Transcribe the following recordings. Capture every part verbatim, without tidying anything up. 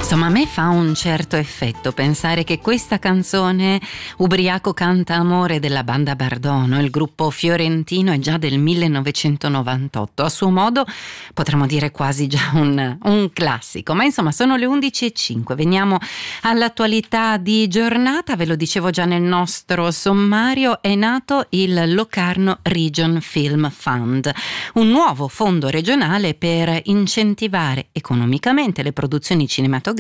Insomma, a me fa un certo effetto pensare che questa canzone Ubriaco canta amore della Banda Bardono, il gruppo fiorentino, è già del millenovecentonovantotto, a suo modo potremmo dire quasi già un, un classico, ma insomma sono le undici e cinque, veniamo all'attualità di giornata. Ve lo dicevo già nel nostro sommario, è nato il Locarno Region Film Fund, un nuovo fondo regionale per incentivare economicamente le produzioni cinematografiche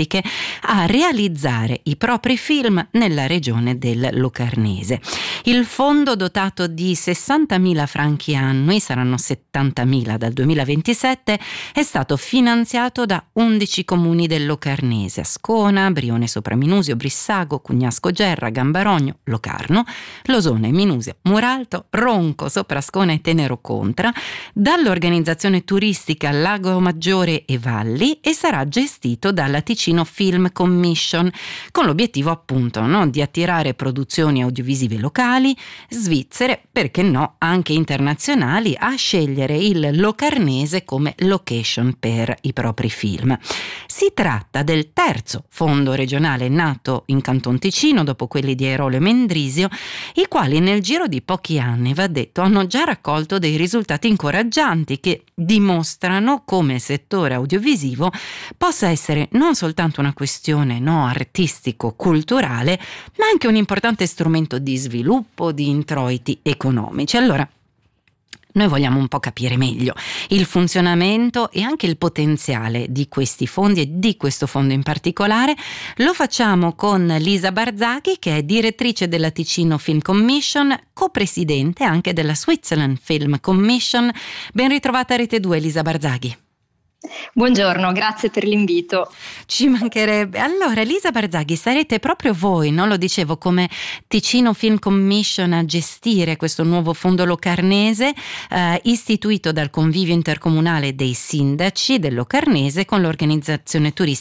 a realizzare i propri film nella regione del Locarnese. Il fondo, dotato di sessantamila franchi annui, saranno settantamila dal duemilaventisette, è stato finanziato da undici comuni del Locarnese: Ascona, Brione Sopraminusio, Brissago, Cugnasco Gerra, Gambarogno, Locarno, Losone, Minusio, Muralto, Ronco, Soprascona e Tenero Contra, dall'organizzazione turistica Lago Maggiore e Valli, e sarà gestito dalla Ticino Film Commission, con l'obiettivo appunto no, di attirare produzioni audiovisive locali, svizzere, perché no, anche internazionali, a scegliere il Locarnese come location per i propri film. Si tratta del terzo fondo regionale nato in Canton Ticino, dopo quelli di Airolo e Mendrisio, i quali nel giro di pochi anni, va detto, hanno già raccolto dei risultati incoraggianti che dimostrano come il settore audiovisivo possa essere non soltanto una questione no, artistico-culturale, ma anche un importante strumento di sviluppo, di introiti economici. Allora, noi vogliamo un po' capire meglio il funzionamento e anche il potenziale di questi fondi e di questo fondo in particolare. Lo facciamo con Lisa Barzaghi, che è direttrice della Ticino Film Commission, copresidente anche della Switzerland Film Commission. Ben ritrovata a Rete due, Lisa Barzaghi. Buongiorno, grazie per l'invito. Ci mancherebbe. Allora, Lisa Barzaghi, sarete proprio voi, no? Lo dicevo, come Ticino Film Commission a gestire questo nuovo fondo locarnese eh, istituito dal Convivio Intercomunale dei Sindaci del Locarnese con l'organizzazione turistica